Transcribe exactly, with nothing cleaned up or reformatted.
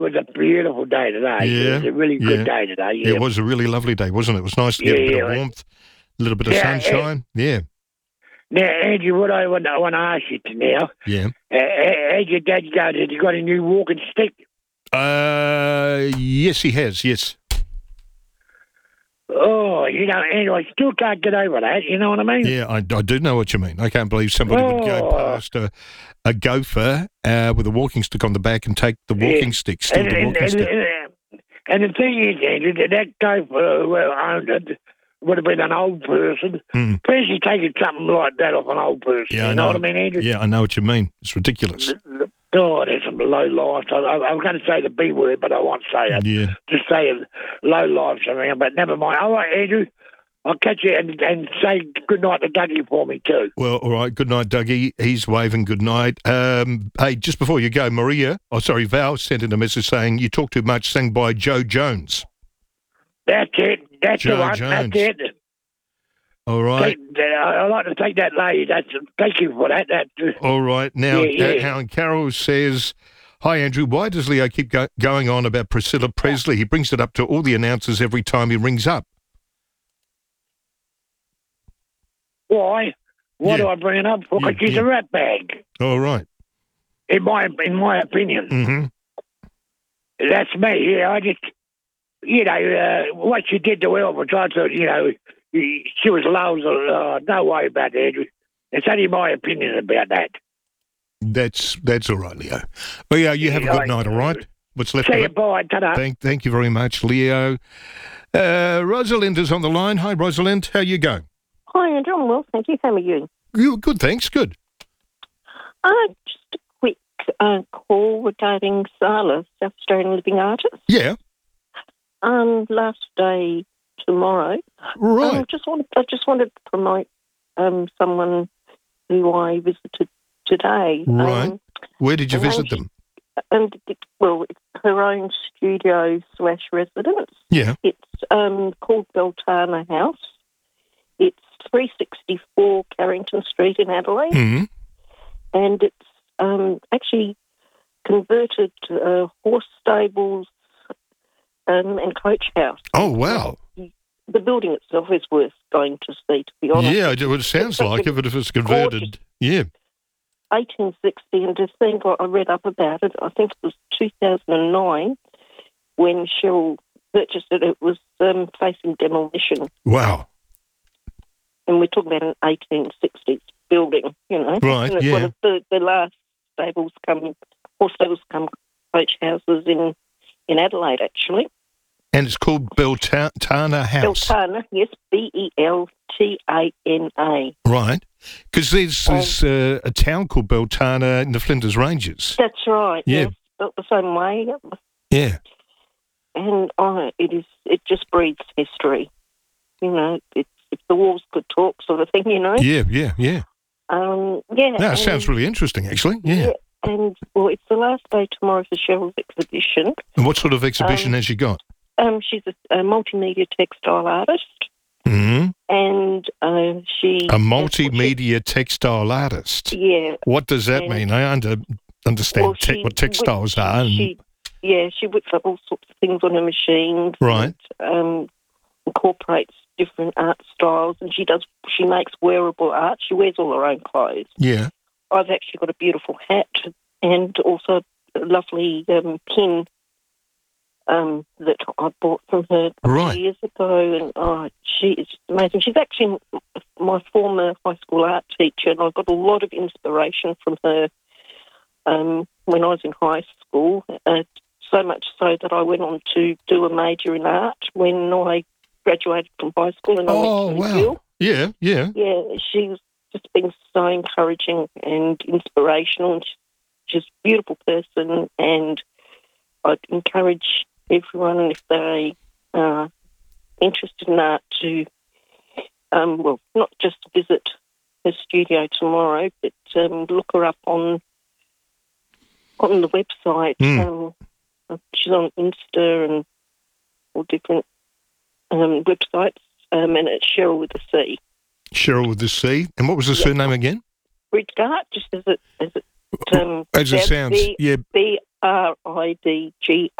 was a beautiful day today. Yeah, It was a really good yeah. day today. Yeah. It was a really lovely day, wasn't it? It was nice to get Yeah, a bit yeah, of right. warmth, a little bit of Yeah, sunshine. Yeah, Now, Andrew, what I want, I want to ask you to now, yeah. uh, uh, how's your dad go? Has he got a new walking stick? Uh, yes, he has. Yes. Oh, you know, Andrew, I still can't get over that. You know what I mean? Yeah, I, I do know what you mean. I can't believe somebody would go Oh. past a, a gopher uh, with a walking stick on the back and take the walking Yeah. stick, steal And, the and, walking and, stick. and, and the thing is, Andrew, that that gopher who owned it would have been an old person. Mm. Especially taking something like that off an old person. Yeah, I you know, know. what I mean, Andrew? Yeah, I know what you mean. It's ridiculous. Oh, there's some low lives. I, I, I'm going to say the B word, but I won't say it. Yeah. Just say it, low lives around, but never mind. All right, Andrew, I'll catch you and, and say good night to Dougie for me too. Well, all right. Good night, Dougie. He's waving good night. Um, hey, just before you go, Maria, oh, sorry, Val sent in a message saying you talk too much, sang by Joe Jones. That's it. That's Joe the one. Jones. That's it. All right. Take, uh, I like to take that lady. That's thank you for that. That uh, All right. Now, Yeah, yeah. uh, Helen Carroll says, hi, Andrew. Why does Leo keep go- going on about Priscilla Presley? He brings it up to all the announcers every time he rings up. why? Why Yeah. do I bring it up? Because Yeah, she's yeah. a rat bag. All right. In my in my opinion, Mm-hmm. that's me. Yeah, I just you know uh, what she did to Elvis. I thought you know she was lousy. Uh, no way about that. Andrew. It's only my opinion about that. That's that's all right, Leo. Well, yeah, you have a Yeah, good I- night, all right? What's left See of you. it? Bye. Ta-da. Thank, thank you very much, Leo. Uh, Rosalind is on the line. Hi, Rosalind. How you going? Hi, Andrew. I'm well, thank you. How are you? You good? Thanks. Good. Uh, just a quick uh, call regarding Sala, South Australian Living Artist. Yeah. Um, last day tomorrow. Right. Um, just wanted, I just wanted to promote um, someone who I visited today. Right. Um, Where did you and visit she- them? and it- well, it's her own studio slash residence. Yeah. It's um, called Beltana House. It's three sixty-four Carrington Street in Adelaide, hmm and it's um, actually converted uh, horse stables um, and coach house. Oh, wow. The building itself is worth going to see, to be honest. Yeah, it it sounds like if it if it's converted. Yeah. eighteen sixty, and to think what I read up about it, I think it was two thousand nine when Cheryl purchased it. It was um, facing demolition, Wow. and we're talking about an eighteen sixties building, you know. Right, And it's yeah. one of the, the last stables come, horse stables come coach houses in, in Adelaide, actually. And it's called Beltana House. Beltana, yes, B E L T A N A. Right. Because there's, Um, there's uh, a town called Beltana in the Flinders Ranges. That's right. Yeah. Yes, built the same way. Yeah. And oh, it is. It just breeds history. You know, it's if the walls could talk, sort of thing. You know. Yeah, yeah, yeah. Um. Yeah. That and, sounds really interesting, actually. Yeah. And well, it's the last day tomorrow for Cheryl's exhibition. And what sort of exhibition Um, has she got? Um. She's a, a multimedia textile artist, hmm and uh, she A multimedia textile artist. She, yeah. What does that and- mean? I under, understand Well, te- she what textiles whips- are. And, She, yeah, she whips up all sorts of things on her machine. Right. And, um, incorporates different art styles, and she does. She makes wearable art. She wears all her own clothes. yeah. I've actually got a beautiful hat and also a lovely um, pin um, that I bought from her a couple Right. of years ago, and oh, she is amazing. She's actually my former high school art teacher, and I got a lot of inspiration from her um, when I was in high school. Uh, so much so that I went on to do a major in art when I graduated from high school, and I Oh, went to wow. McGill. Yeah, yeah. Yeah, she's just been so encouraging and inspirational. And she's a beautiful person, and I'd encourage everyone, if they are interested in art, to, um, well, not just visit her studio tomorrow, but um, look her up on on the website. Mm. Um, she's on Insta and all different um, websites, um, and it's Cheryl with a C. Cheryl with the C. And what was the surname again? Bridgegard, just as it as it um, As it sounds, sounds. B, Yeah. B R I D G